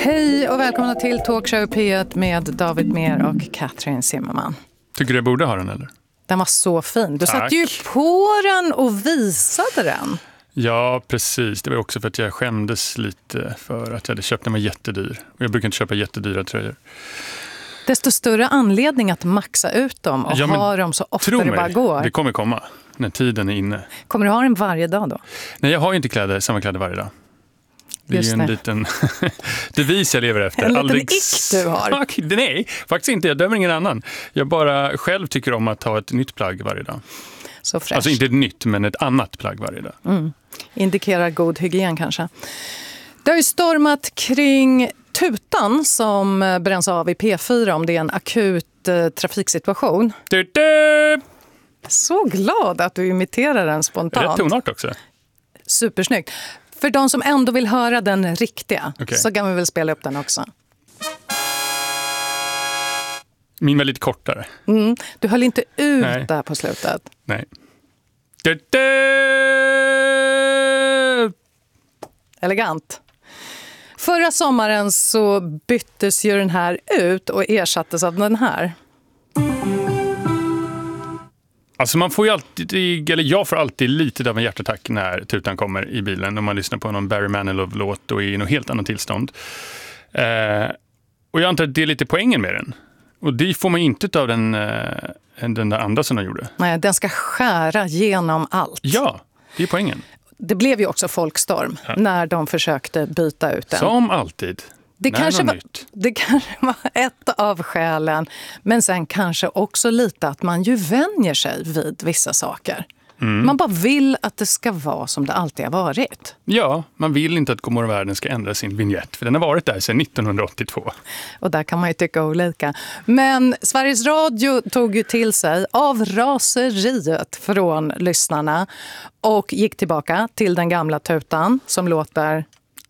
Hej och välkomna till Talkshow P1 med David Mer och Katrin Zimmerman. Tycker du jag borde ha den eller? Den var så fin. Du Tack. satte ju på den och visade den. Ja, precis. Det var också för att jag skämdes lite för att jag hade köpt den var jättedyr. Och jag brukar inte köpa jättedyra tröjor. Desto större anledning att maxa ut dem och ha dem så ofta det bara går. Det kommer komma när tiden är inne. Kommer du ha den varje dag då? Nej, jag har ju inte samma kläder varje dag. Det är ju en liten devis jag lever efter. En liten ick du har. Nej, faktiskt inte. Jag dömer ingen annan. Jag bara själv tycker om att ha ett nytt plagg varje dag. Så fräscht. Alltså inte ett nytt, men ett annat plagg varje dag. Indikerar god hygien kanske. Det har ju stormat kring tutan som bränns av i P4 om det är en akut trafiksituation. Så glad att du imiterar den spontant. Rätt tonart också. Supersnyggt. För de som ändå vill höra den riktiga så kan vi väl spela upp den också. Min var lite kortare. Du höll inte ut där på slutet. Nej. Elegant. Förra sommaren så byttes ju den här ut och ersattes av den här. Alltså man får ju alltid, eller jag får alltid lite av en hjärtattack när tutan kommer i bilen. Om man lyssnar på någon Barry Manilow-låt och är i något helt annat tillstånd. Och jag antar att det är lite poängen med den. Och det får man ju inte av den där andra som de gjorde. Nej, den ska skära genom allt. Ja, det är poängen. Det blev ju också folkstorm när de försökte byta ut den. Som alltid. Det kanske var ett av skälen. Men sen kanske också lite att man ju vänjer sig vid vissa saker. Man bara vill att det ska vara som det alltid har varit. Ja, man vill inte att Godmorgon världen ska ändra sin vignett. För den har varit där sedan 1982. Och där kan man ju tycka olika. Men Sveriges Radio tog ju till sig av raseriet från lyssnarna. Och gick tillbaka till den gamla tutan som låter...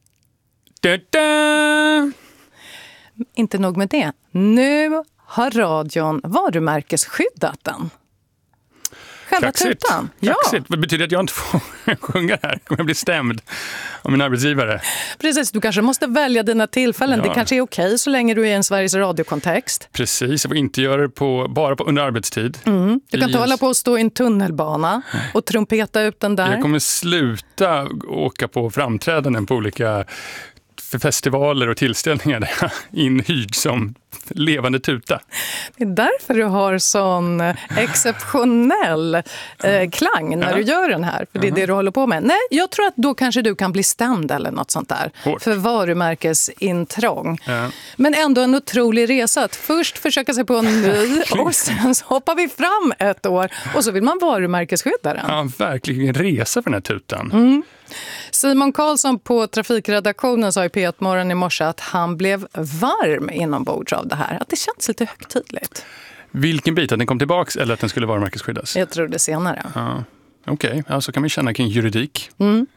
Inte nog med det. Nu har radion varumärkesskyddat den. Själva tutan. Ja. Vad betyder att jag inte får sjunga här? Kommer jag bli stämd av min arbetsgivare? Precis, du kanske måste välja dina tillfällen. Ja. Det kanske är okej så länge du är i en Sveriges Radio-kontext. Precis, jag får inte göra det bara under arbetstid. Du kan inte hålla på att stå i en tunnelbana och trumpeta ut den där. Jag kommer sluta åka på framträdanden på olika festivaler och tillställningar där jag inhyrd som levande tuta. Det är därför du har sån exceptionell klang när du gör den här. För det är det du håller på med. Nej, jag tror att då kanske du kan bli stämd eller något sånt där. Hårt. För varumärkesintrång. Men ändå en otrolig resa. Att först försöka sig på en ny och sen så hoppar vi fram ett år och så vill man varumärkesskydda den. Ja, verkligen resa för den här tutan. Simon Karlsson på trafikredaktionen sa i P1 Morgon i morse att han blev varm inombords av det här. Att det känns lite högtidligt. Vilken bit? Att den kom tillbaks eller att den skulle varumärkesskyddas? Jag tror det senare. Ja. Okej, så kan man känna kring juridik.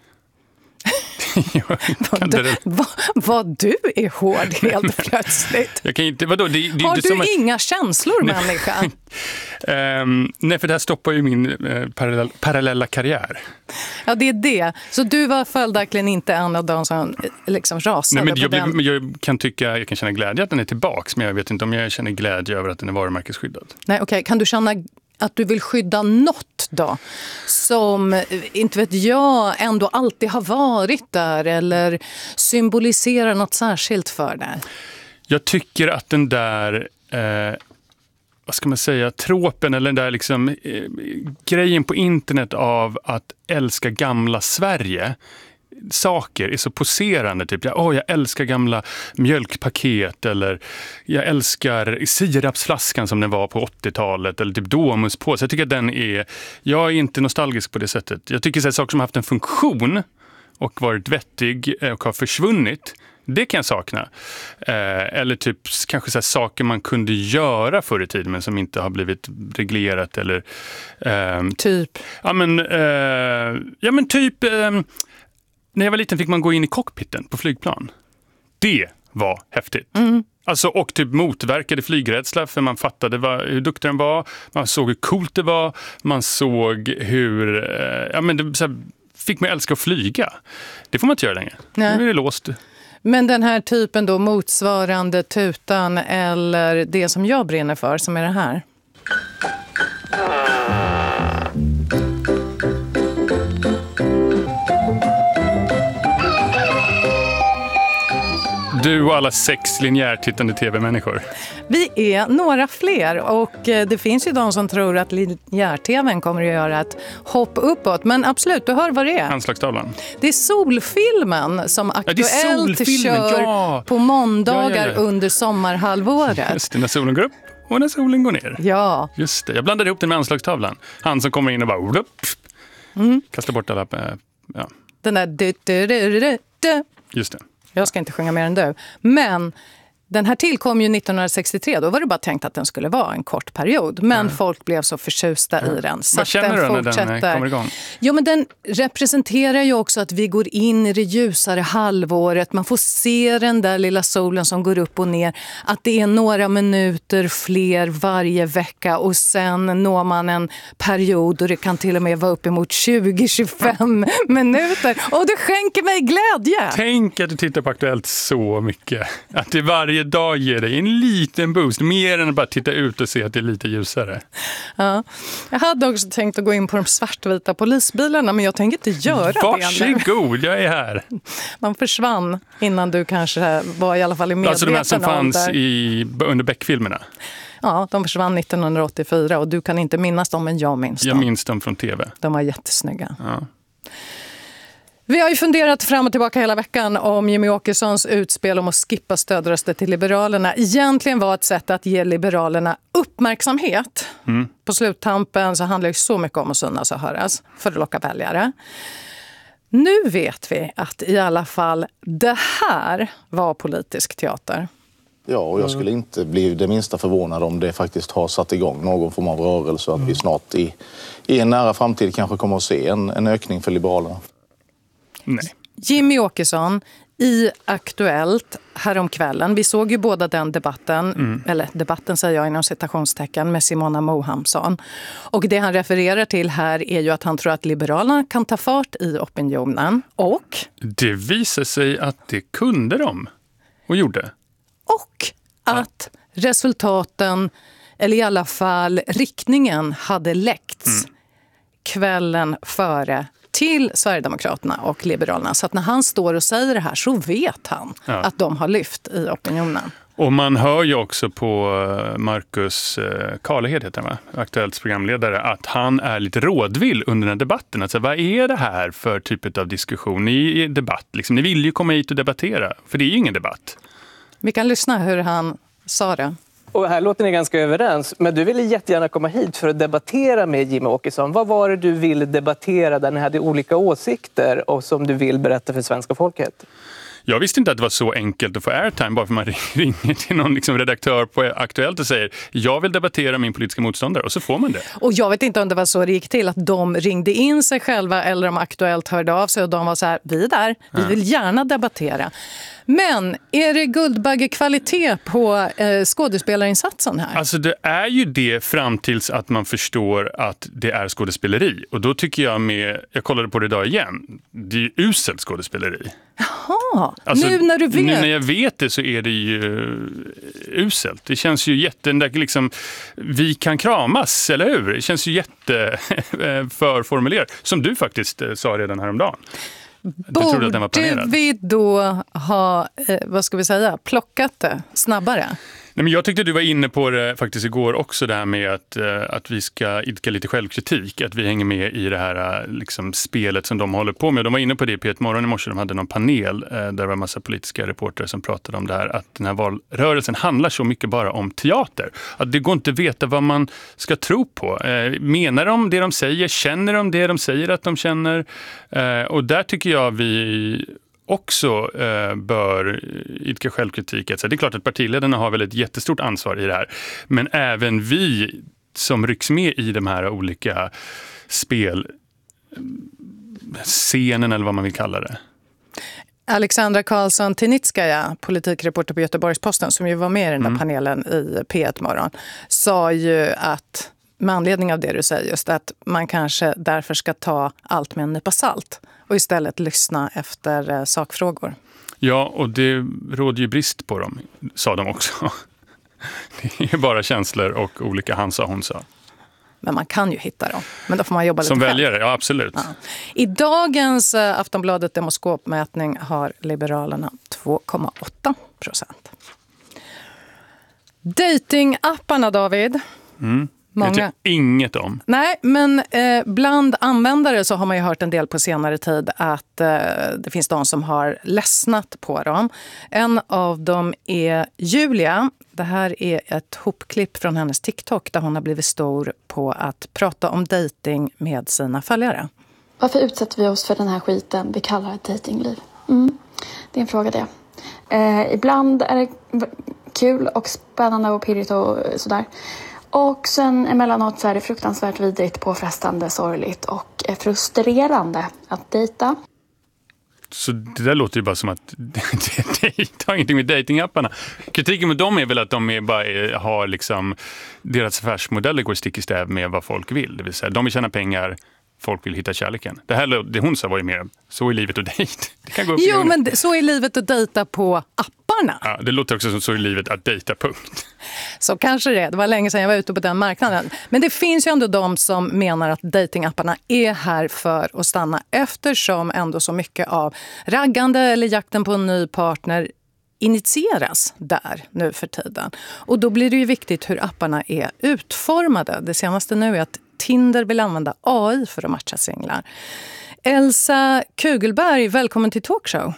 Vad du är hård helt plötsligt. Jag kan inte, vadå? Det har inte du som inga känslor, människa? Nej, för det här stoppar ju min parallella karriär. Ja, det är det. Så du var följaktligen inte en av de som liksom rasade. Nej, men jag kan känna glädje att den är tillbaks, men jag vet inte om jag känner glädje över att den är varumärkesskyddad. Nej, okej. Kan du känna att du vill skydda något då som, inte vet jag, ändå alltid har varit där eller symboliserar något särskilt för dig? Jag tycker att den där, vad ska man säga, tropen eller den där liksom, grejen på internet av att älska gamla Sverige, saker är så poserande, typ jag älskar gamla mjölkpaket eller jag älskar sirapsflaskan som den var på 80-talet eller typ Domus på. Så jag tycker att jag är inte nostalgisk på det sättet. Jag tycker att saker som har haft en funktion och varit vettig och har försvunnit, det kan jag sakna. Eller typ kanske så här saker man kunde göra förr i tiden men som inte har blivit reglerat eller typ. När jag var liten fick man gå in i cockpiten på flygplan. Det var häftigt. Alltså, och typ motverkade flygrädsla för man fattade hur duktig den var. Man såg hur coolt det var. Man såg hur... det fick mig älska att flyga. Det får man inte göra längre. Nu är det låst. Men den här typen då, motsvarande tutan eller det som jag brinner för, som är det här. Du och alla 6 linjärtittande tv-människor. Vi är några fler och det finns ju de som tror att linjär-tvn kommer att göra ett hopp uppåt. Men absolut, du hör vad det är. Anslagstavlan. Det är Solfilmen som Aktuellt kör på måndagar under sommarhalvåret. Just det, när solen går upp och när solen går ner. Ja. Just det, jag blandade ihop den med anslagstavlan. Han som kommer in och bara kastar bort alla... Ja. Den där... Just det. Jag ska inte sjunga mer än du. Men den här tillkom ju 1963. Då var det bara tänkt att den skulle vara en kort period. Men folk blev så förtjusta i den. Så vad känner du när den kommer igång? Jo, men den representerar ju också att vi går in i det ljusare halvåret. Man får se den där lilla solen som går upp och ner. Att det är några minuter fler varje vecka. Och sen når man en period och det kan till och med vara uppemot 20-25 minuter. Och det skänker mig glädje. Tänk att du tittar på Aktuellt så mycket. Att det varje dag ger dig en liten boost. Mer än att bara titta ut och se att det är lite ljusare. Ja. Jag hade också tänkt att gå in på de svartvita polisbilarna, men jag tänker inte göra det. Varsågod, jag är här. Man försvann innan du kanske var i alla fall i medveten. Alltså de här som fanns under Beck-filmerna? Ja, de försvann 1984 och du kan inte minnas dem, men jag minns dem. Jag minns dem från tv. De var jättesnygga. Ja. Vi har ju funderat fram och tillbaka hela veckan om Jimmie Åkessons utspel om att skippa stödröster till Liberalerna egentligen var ett sätt att ge Liberalerna uppmärksamhet. På sluttampen så handlar det så mycket om att synas och höras för att locka väljare. Nu vet vi att i alla fall det här var politisk teater. Ja, och jag skulle inte bli det minsta förvånad om det faktiskt har satt igång någon form av rörelse och att vi snart i en nära framtid kanske kommer att se en ökning för Liberalerna. Nej. Jimmie Åkesson i Aktuellt häromkvällen. Vi såg ju båda den debatten, eller debatten säger jag inom citationstecken, med Simona Mohamsson. Och det han refererar till här är ju att han tror att Liberalerna kan ta fart i opinionen. Och det visar sig att det kunde de och gjorde. Och att resultaten, eller i alla fall riktningen, hade läckts kvällen före till Sverigedemokraterna och Liberalerna. Så att när han står och säger det här så vet han att de har lyft i opinionen. Och man hör ju också på Marcus Karlehed, heter han, va? Aktuellts programledare, att han är lite rådvill under den här debatten. Alltså, vad är det här för typ av diskussion? Ni är debatt, liksom. Ni vill ju komma hit och debattera, för det är ju ingen debatt. Vi kan lyssna hur han sa det. Och här låter ni ganska överens, men du ville jättegärna komma hit för att debattera med Jimmie Åkesson. Vad var det du ville debattera där ni hade olika åsikter och som du vill berätta för svenska folket? Jag visste inte att det var så enkelt att få airtime bara för man ringer till någon redaktör på Aktuellt och säger jag vill debattera min politiska motståndare, och så får man det. Och jag vet inte om det var så det gick till, att de ringde in sig själva eller om Aktuellt hörde av sig och de var så här, vi är där, vi vill gärna debattera. Men är det Guldbagge-kvalitet på skådespelarinsatsen här? Alltså det är ju det fram tills att man förstår att det är skådespeleri. Och då tycker jag kollade på det idag igen, det är ju uselt skådespeleri. Jaha, alltså, nu när du vet. Nu när jag vet det så är det ju uselt. Det känns ju liksom, vi kan kramas, eller hur? Det känns ju förformulerat, som du faktiskt sa redan häromdagen. Borde vi då ha, plockat det snabbare? Nej, men jag tyckte du var inne på det faktiskt igår också, det här med att vi ska idka lite självkritik, att vi hänger med i det här liksom, spelet som de håller på med. De var inne på det i P1 Morgon i morse, de hade någon panel där det var en massa politiska reportrar som pratade om det här, att den här valrörelsen handlar så mycket bara om teater. Att det går inte att veta vad man ska tro på. Menar de det de säger? Känner de det de säger att de känner? Och där tycker jag vi också bör idka självkritik. Det är klart att partiledarna har väl ett jättestort ansvar i det här. Men även vi som rycks med i de här olika spelscenen eller vad man vill kalla det. Alexandra Karlsson-Tinitskaja, politikreporter på Göteborgs-Posten, som ju var med i den där panelen i P1 Morgon, sa ju att med anledning av det du säger, just att man kanske därför ska ta allt med en nypa salt och istället lyssna efter sakfrågor. Ja, och det råder ju brist på dem, sa de också. Det är bara känslor och olika han sa, hon sa. Men man kan ju hitta dem. Men då får man jobba lite som själv. väljare, ja absolut. Ja. I dagens Aftonbladet demoskopmätning har Liberalerna 2,8%. Datingapparna, David. Många. Vet jag inget om. Nej, men bland användare så har man ju hört en del på senare tid att det finns de som har ledsnat på dem. En av dem är Julia. Det här är ett hopklipp från hennes TikTok där hon har blivit stor på att prata om dating med sina följare. Varför utsätter vi oss för den här skiten vi kallar ett datingliv? Det är en fråga det. Ibland är det kul och spännande och pirrigt och sådär. Och sen emellanåt så är det fruktansvärt vidrigt, påfrestande, sorgligt och frustrerande att dejta. Så det där låter ju bara som att det har ingenting med datingapparna. Kritiken med dem är väl att de har liksom, deras affärsmodeller går stick i stäv med vad folk vill. Det vill säga, de vill tjäna pengar, folk vill hitta kärleken. Det hon sa var ju mer, så är livet och dejt. Det kan gå upp. Jo, men så är livet att dejta på apparna. Ja, det låter också som så är livet att dejta, punkt. Så kanske det var länge sedan jag var ute på den marknaden. Men det finns ju ändå de som menar att datingapparna är här för att stanna, eftersom ändå så mycket av raggande eller jakten på en ny partner initieras där nu för tiden. Och då blir det ju viktigt hur apparna är utformade. Det senaste nu är att Tinder vill använda AI för att matcha singlar. Elsa Kugelberg, välkommen till Talkshow.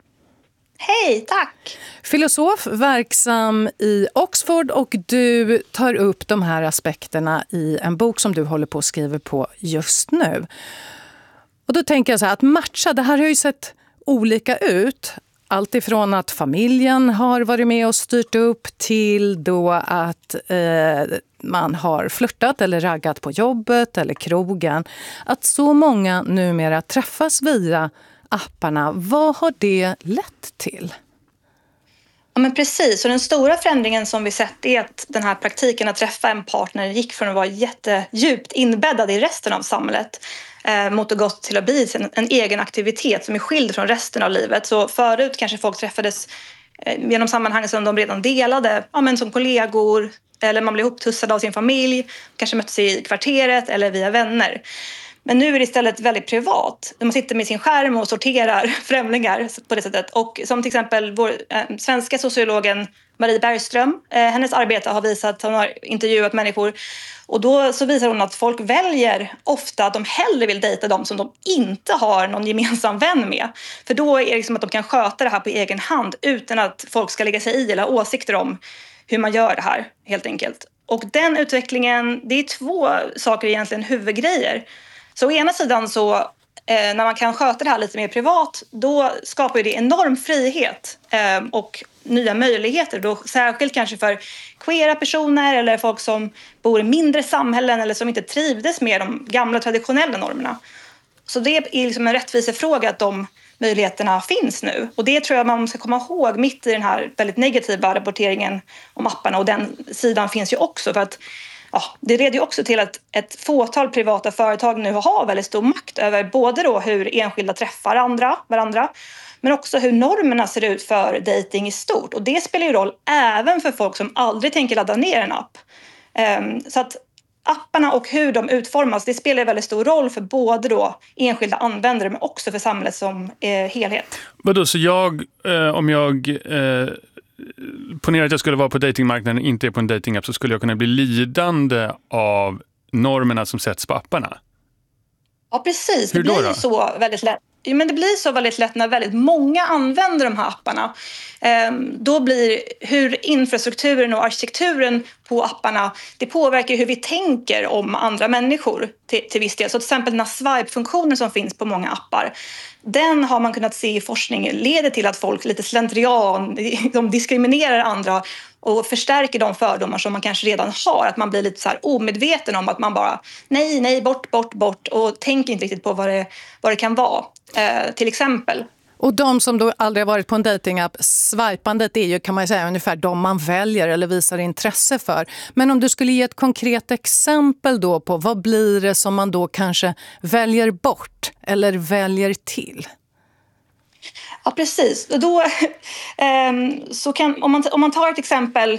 Hej, tack! Filosof, verksam i Oxford, och du tar upp de här aspekterna i en bok som du håller på att skriva på just nu. Och då tänker jag så här, att matcha, det här har ju sett olika ut. Allt ifrån att familjen har varit med och styrt upp till då att man har flirtat eller raggat på jobbet eller krogen. Att så många numera träffas via apparna, vad har det lett till? Ja, men precis. Och den stora förändringen som vi sett är att den här praktiken att träffa en partner gick från att vara jättedjupt inbäddad i resten av samhället mot att gå till att bli en egen aktivitet som är skild från resten av livet. Så förut kanske folk träffades genom sammanhang som de redan delade, ja, men som kollegor, eller man blev ihoptussad av sin familj, kanske möttes i kvarteret eller via vänner. Men nu är det istället väldigt privat. Man sitter med sin skärm och sorterar främlingar på det sättet. Och som till exempel vår svenska sociologen Marie Bergström, hennes arbete har visat, hon har intervjuat människor. Och då så visar hon att folk väljer ofta att de hellre vill dejta dem som de inte har någon gemensam vän med. För då är det liksom att de kan sköta det här på egen hand utan att folk ska lägga sig i eller ha åsikter om hur man gör det här, helt enkelt. Och den utvecklingen, det är två saker egentligen, huvudgrejer. Så å ena sidan så när man kan sköta det här lite mer privat, då skapar det enorm frihet och nya möjligheter. Då, särskilt kanske för queera personer eller folk som bor i mindre samhällen eller som inte trivdes med de gamla traditionella normerna. Så det är liksom en rättvisefråga att de möjligheterna finns nu. Och det tror jag man ska komma ihåg mitt i den här väldigt negativa rapporteringen om apparna. Och den sidan finns ju också för att ja, det leder ju också till att ett fåtal privata företag nu har väldigt stor makt över både då hur enskilda träffar varandra, men också hur normerna ser ut för dating i stort. Och det spelar ju roll även för folk som aldrig tänker ladda ner en app. Så att apparna och hur de utformas, det spelar väldigt stor roll för både då enskilda användare men också för samhället som helhet. Vadå, så om jag ponerar att jag skulle vara på datingmarknaden, inte är på en datingapp, så skulle jag kunna bli lidande av normerna som sätts på apparna? Ja, precis. Hur då? Det blir så väldigt lätt. Men det blir så väldigt lätt när väldigt många använder de här apparna. Då blir hur infrastrukturen och arkitekturen på apparna, det påverkar hur vi tänker om andra människor till viss del. Så till exempel den här swipe-funktionen som finns på många appar, den har man kunnat se i forskning leder till att folk lite slentrian, de diskriminerar andra och förstärker de fördomar som man kanske redan har. Att man blir lite så här omedveten om att man bara nej, bort och tänker inte riktigt på vad det kan vara, till exempel. Och de som då aldrig har varit på en datingapp, swipandet är ju, kan man säga, ungefär de man väljer eller visar intresse för. Men om du skulle ge ett konkret exempel då på vad blir det som man då kanske väljer bort eller väljer till? Ja, precis. Och då, så kan, om man tar ett exempel,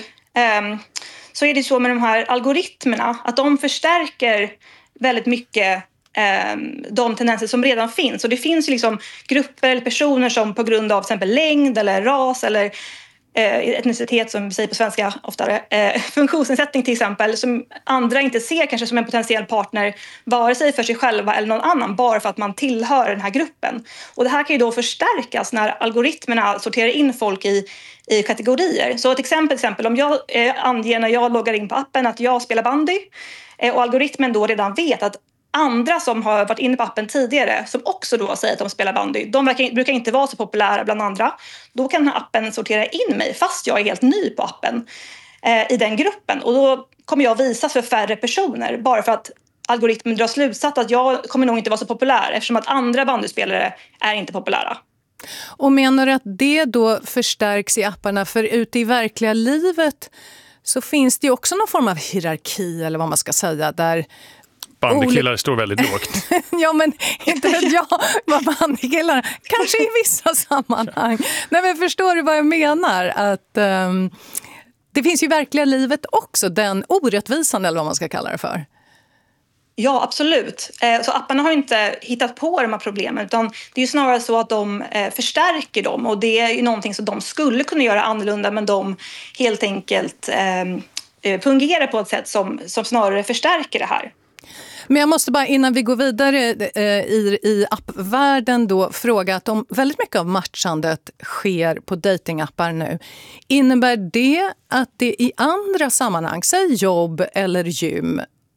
så är det så med de här algoritmerna att de förstärker väldigt mycket de tendenser som redan finns. Och det finns ju liksom grupper eller personer som på grund av till exempel längd eller ras eller etnicitet, som vi säger på svenska oftare, funktionsnedsättning till exempel, som andra inte ser kanske som en potentiell partner, vare sig för sig själva eller någon annan, bara för att man tillhör den här gruppen. Och det här kan ju då förstärkas när algoritmerna sorterar in folk i kategorier. Så ett exempel om jag anger när jag loggar in på appen att jag spelar bandy, och algoritmen då redan vet att andra som har varit inne på appen tidigare, som också då säger att de spelar bandy, de brukar inte vara så populära bland andra. Då kan den här appen sortera in mig, fast jag är helt ny på appen, i den gruppen. Och då kommer jag visas för färre personer, bara för att algoritmen drar slutsats att jag kommer nog inte vara så populär, eftersom att andra bandyspelare är inte populära. Och menar du att det då förstärks i apparna? För ute i verkliga livet så finns det ju också någon form av hierarki, eller vad man ska säga, där bandykillar står väldigt lågt. Ja, men inte vet jag vad bandykillar, kanske i vissa sammanhang. Nej, men förstår du vad jag menar? Att det finns ju i verkliga livet också den orättvisan, eller vad man ska kalla det för. Ja, absolut. Så apparna har inte hittat på de här problemen, utan det är ju snarare så att de förstärker dem. Och det är ju någonting som de skulle kunna göra annorlunda, men de helt enkelt fungerar på ett sätt som snarare förstärker det här. Men jag måste bara, innan vi går vidare i appvärlden då, fråga att om väldigt mycket av matchandet sker på datingappar nu. Innebär det att det i andra sammanhang, säg jobb eller gym,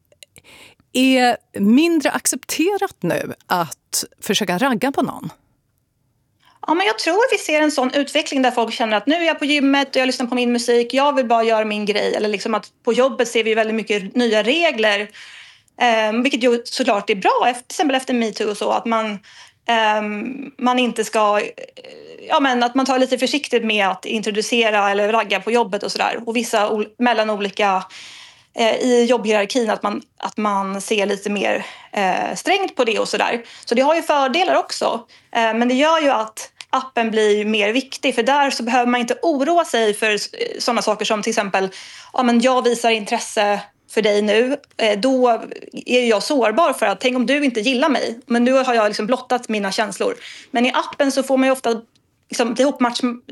är mindre accepterat nu att försöka ragga på någon? Ja, men jag tror vi ser en sån utveckling där folk känner att nu är jag på gymmet och jag lyssnar på min musik, jag vill bara göra min grej. Eller liksom att på jobbet ser vi väldigt mycket nya regler. Vilket ju såklart är bra, till exempel efter MeToo och så, att man inte ska, att man tar lite försiktigt med att introducera eller ragga på jobbet och sådär. Och vissa mellan olika i jobbhierarkin att man ser lite mer strängt på det och sådär. Så det har ju fördelar också, men det gör ju att appen blir mer viktig, för där så behöver man inte oroa sig för sådana saker som till exempel, jag visar intresse för dig nu, då är jag sårbar för att tänk om du inte gillar mig, men nu har jag liksom blottat mina känslor. Men i appen så får man ju ofta liksom,